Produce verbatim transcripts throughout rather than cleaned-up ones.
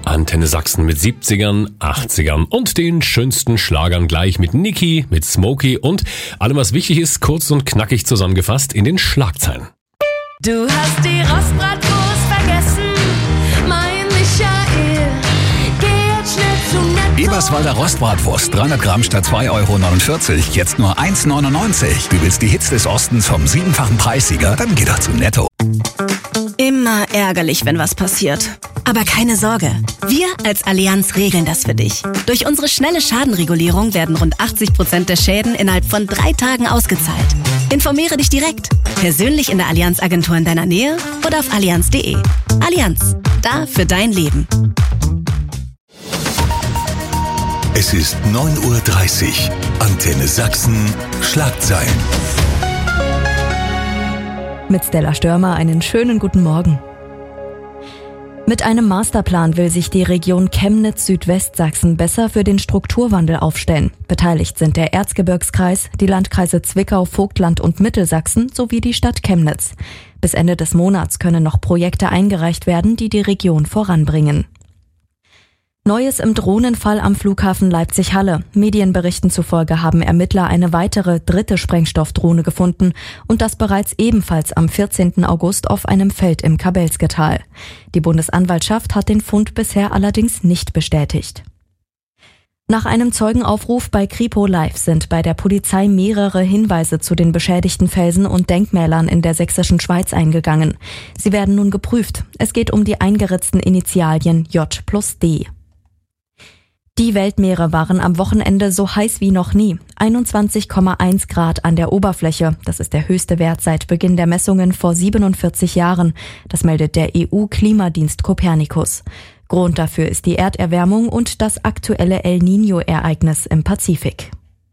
Antenne Sachsen mit siebzigern, achtzigern und den schönsten Schlagern gleich mit Niki, mit Smokey und allem, was wichtig ist, kurz und knackig zusammengefasst in den Schlagzeilen. Du hast die Rostbratwurst vergessen, mein Michael. Geh jetzt schnell zum Netto. Eberswalder Rostbratwurst, dreihundert Gramm statt zwei Euro neunundvierzig, jetzt nur eins neunundneunzig. Du willst die Hits des Ostens vom siebenfachen Preissieger? Dann geh doch zu Netto. Immer ärgerlich, wenn was passiert. Aber keine Sorge, wir als Allianz regeln das für dich. Durch unsere schnelle Schadenregulierung werden rund achtzig Prozent der Schäden innerhalb von drei Tagen ausgezahlt. Informiere dich direkt, persönlich in der Allianz-Agentur in deiner Nähe oder auf allianz punkt de. Allianz, da für dein Leben. Es ist neun Uhr dreißig. Antenne Sachsen, Schlagzeilen. Mit Stella Störmer einen schönen guten Morgen. Mit einem Masterplan will sich die Region Chemnitz-Südwestsachsen besser für den Strukturwandel aufstellen. Beteiligt sind der Erzgebirgskreis, die Landkreise Zwickau, Vogtland und Mittelsachsen sowie die Stadt Chemnitz. Bis Ende des Monats können noch Projekte eingereicht werden, die die Region voranbringen. Neues im Drohnenfall am Flughafen Leipzig-Halle. Medienberichten zufolge haben Ermittler eine weitere, dritte Sprengstoffdrohne gefunden und das bereits ebenfalls am vierzehnten August auf einem Feld im Kabelsketal. Die Bundesanwaltschaft hat den Fund bisher allerdings nicht bestätigt. Nach einem Zeugenaufruf bei Kripo Live sind bei der Polizei mehrere Hinweise zu den beschädigten Felsen und Denkmälern in der sächsischen Schweiz eingegangen. Sie werden nun geprüft. Es geht um die eingeritzten Initialien J plus D. Die Weltmeere waren am Wochenende so heiß wie noch nie. einundzwanzig Komma eins Grad an der Oberfläche. Das ist der höchste Wert seit Beginn der Messungen vor siebenundvierzig Jahren. Das meldet der E U-Klimadienst Copernicus. Grund dafür ist die Erderwärmung und das aktuelle El Niño-Ereignis im Pazifik.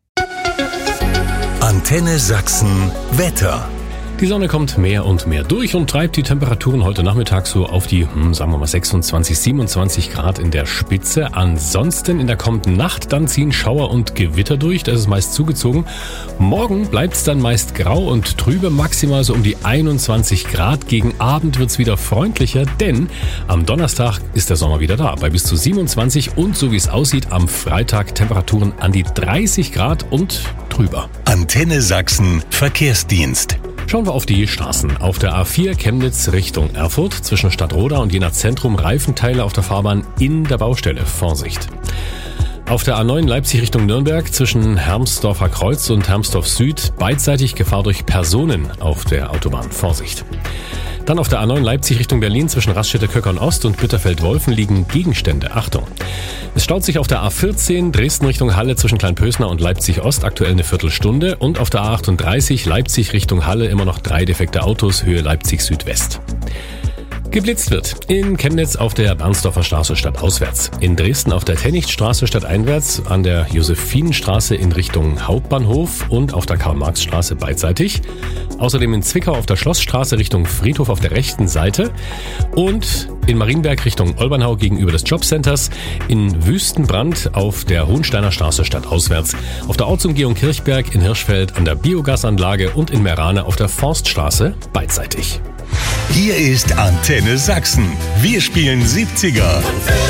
Antenne Sachsen, Wetter. Die Sonne kommt mehr und mehr durch und treibt die Temperaturen heute Nachmittag so auf die, hm, sagen wir mal sechsundzwanzig, siebenundzwanzig Grad in der Spitze. Ansonsten in der kommenden Nacht dann ziehen Schauer und Gewitter durch, das ist meist zugezogen. Morgen bleibt's dann meist grau und trübe, maximal so um die einundzwanzig Grad. Gegen Abend wird's wieder freundlicher, denn am Donnerstag ist der Sommer wieder da, bei bis zu siebenundzwanzig und so wie es aussieht am Freitag Temperaturen an die dreißig Grad und drüber. Antenne Sachsen, Verkehrsdienst. Schauen wir auf die Straßen. Auf der A vier Chemnitz Richtung Erfurt zwischen Stadtroda und Jena Zentrum Reifenteile auf der Fahrbahn in der Baustelle. Vorsicht. Auf der A neun Leipzig Richtung Nürnberg zwischen Hermsdorfer Kreuz und Hermsdorf Süd beidseitig Gefahr durch Personen auf der Autobahn. Vorsicht. Dann auf der A neun Leipzig Richtung Berlin zwischen Raststätte-Köckern Ost und Bitterfeld-Wolfen liegen Gegenstände. Achtung! Es staut sich auf der A vierzehn Dresden Richtung Halle zwischen Kleinpösner und Leipzig Ost aktuell eine Viertelstunde und auf der A achtunddreißig Leipzig Richtung Halle immer noch drei defekte Autos, Höhe Leipzig Südwest. Geblitzt wird in Chemnitz auf der Bernsdorfer Straße stadtauswärts, in Dresden auf der Tennichtstraße stadteinwärts, an der Josephinenstraße in Richtung Hauptbahnhof und auf der Karl-Marx-Straße beidseitig, außerdem in Zwickau auf der Schlossstraße Richtung Friedhof auf der rechten Seite und in Marienberg Richtung Olbernhau gegenüber des Jobcenters, in Wüstenbrand auf der Hohensteiner Straße stadtauswärts, auf der Ortsumgehung Kirchberg in Hirschfeld an der Biogasanlage und in Merane auf der Forststraße beidseitig. Hier ist Antenne Sachsen. Wir spielen siebziger.